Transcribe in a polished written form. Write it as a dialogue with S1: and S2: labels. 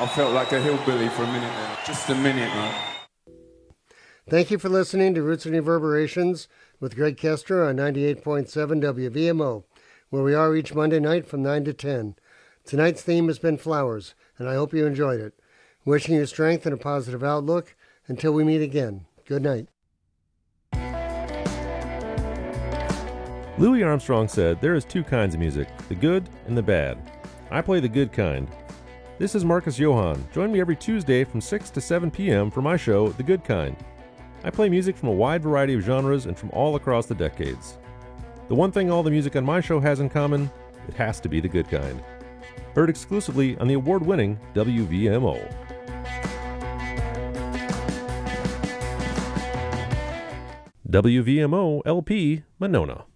S1: I felt like a hillbilly for a minute there. Just a minute, man.
S2: Thank you for listening to Roots and Reverberations with Greg Kester on 98.7 WVMO, where we are each Monday night from 9 to 10. Tonight's theme has been flowers, and I hope you enjoyed it. Wishing you strength and a positive outlook. Until we meet again, good night.
S3: Louis Armstrong said there is two kinds of music, the good and the bad. I play the good kind. This is Marcus Johann. Join me every Tuesday from 6 to 7 p.m. for my show, The Good Kind. I play music from a wide variety of genres and from all across the decades. The one thing all the music on my show has in common, it has to be the good kind. Heard exclusively on the award-winning WVMO. WVMO LP, Monona.